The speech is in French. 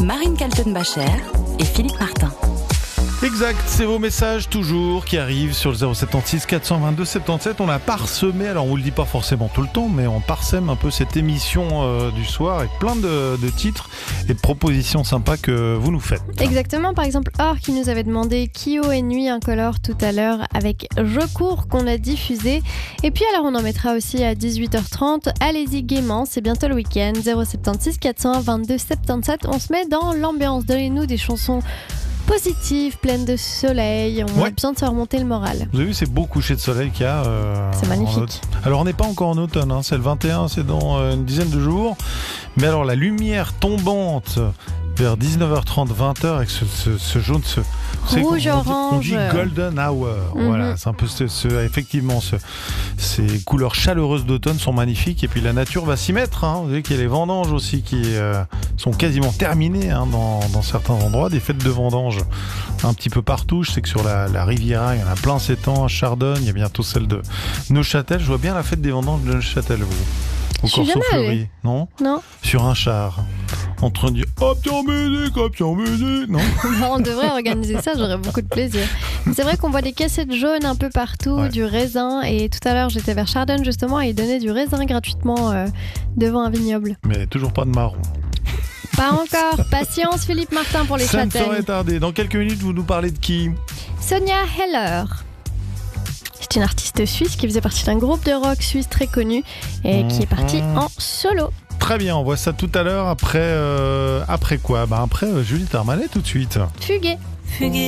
Marine Kaltenbacher et Philippe Martin. Exact, c'est vos messages toujours qui arrivent sur le 076 422 77. On a parsemé, alors on vous le dit pas forcément tout le temps, mais on parsème un peu cette émission du soir avec plein de titres et de propositions sympas que vous nous faites. Exactement, par exemple Or qui nous avait demandé Kyo et Nuit Incolore tout à l'heure avec Je cours qu'on a diffusé. Et puis alors on en mettra aussi à 18h30. Allez-y gaiement, c'est bientôt le week-end. 076 422 77. On se met dans l'ambiance. Donnez-nous des chansons positive, pleine de soleil. On a besoin de se remonter le moral. Vous avez vu, c'est beau coucher de soleil qu'il y a. C'est magnifique. Alors, on n'est pas encore en automne, hein, c'est le 21, c'est dans une dizaine de jours. Mais alors, la lumière tombante vers 19h30, 20h, avec ce jaune, rouge-orange. On dit golden hour. Voilà, c'est un peu effectivement, ces couleurs chaleureuses d'automne sont magnifiques. Et puis la nature va s'y mettre. Hein. Vous voyez qu'il y a les vendanges aussi qui sont quasiment terminées dans certains endroits. Des fêtes de vendanges un petit peu partout. Je sais que sur la Riviera, il y en a plein ces temps. À Chardonne, il y a bientôt celle de Neuchâtel. Je vois bien la fête des vendanges de Neuchâtel, vous. Au Corso Fleuri, non ? Non. Sur un char. En train de dire hop, tiens, musique, non. On devrait organiser ça, j'aurais beaucoup de plaisir. C'est vrai qu'on voit des cassettes jaunes un peu partout, du raisin. Et tout à l'heure, j'étais vers Chardonne justement et ils donnaient du raisin gratuitement devant un vignoble. Mais toujours pas de marron. Pas encore. Patience, Philippe Martin, pour les châtaignes. Ça ne saurait tarder. Dans quelques minutes, vous nous parlez de qui ? Sonia Heller. C'est une artiste suisse qui faisait partie d'un groupe de rock suisse très connu et qui est partie en solo. Très bien, on voit ça tout à l'heure. Après quoi ? Après Juliette Armanet tout de suite. Fugué.